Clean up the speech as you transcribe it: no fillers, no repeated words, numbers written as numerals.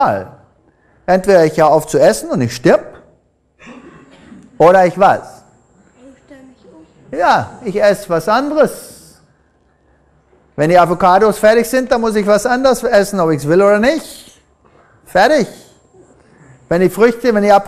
Entweder ich höre auf zu essen und ich stirb, oder ich was? Ja, ich esse was anderes. Wenn die Avocados fertig sind, dann muss ich was anderes essen, ob ich es will oder nicht. Fertig. Wenn die Früchte, wenn die